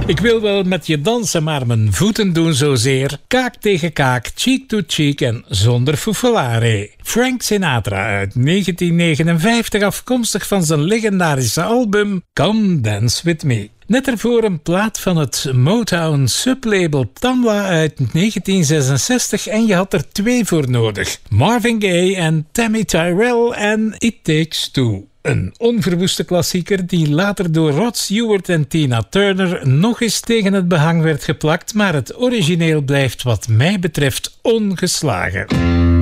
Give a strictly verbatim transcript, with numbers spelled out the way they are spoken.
Ik wil wel met je dansen, maar mijn voeten doen zozeer. Kaak tegen kaak, cheek to cheek en zonder foufolare. Frank Sinatra uit negentien negenenvijftig, afkomstig van zijn legendarische album Come Dance With Me. Net ervoor een plaat van het Motown sublabel Tamla uit negentien zesenzestig en je had er twee voor nodig. Marvin Gaye en Tammy Tyrell en It Takes Two. Een onverwoeste klassieker die later door Rod Stewart en Tina Turner nog eens tegen het behang werd geplakt, maar het origineel blijft wat mij betreft ongeslagen.